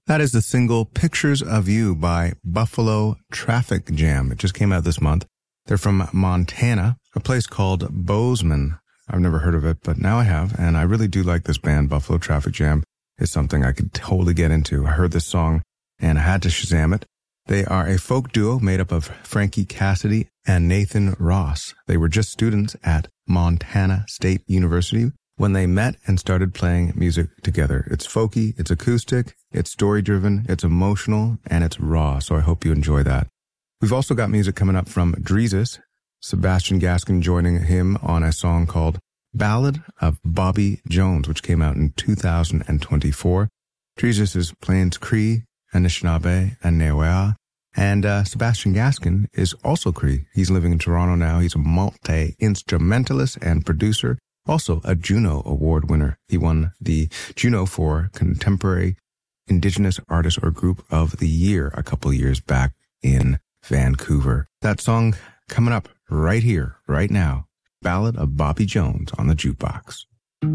That is the single Pictures of You by Buffalo Traffic Jam. It just came out this month. They're from Montana, a place called Bozeman. I've never heard of it, but now I have, and I really do like this band. Buffalo Traffic Jam is something I could totally get into. I heard this song, and I had to Shazam it. They are a folk duo made up of Frankie Cassidy and Nathan Ross. They were just students at Montana State University when they met and started playing music together. It's folky, it's acoustic, it's story-driven, it's emotional, and it's raw, so I hope you enjoy that. We've also got music coming up from Dreezus, Sebastian Gaskin joining him on a song called Ballad of Bobby Jones, which came out in 2024. Dreezus is Plains Cree, Anishinaabe, and Neowea, and Sebastian Gaskin is also Cree. He's living in Toronto now. He's a multi-instrumentalist and producer, also a Juno Award winner. He won the Juno for Contemporary Indigenous Artist or Group of the Year a couple years back in Vancouver. That song coming up right here, right now. Ballad of Bobby Jones on the Jukebox.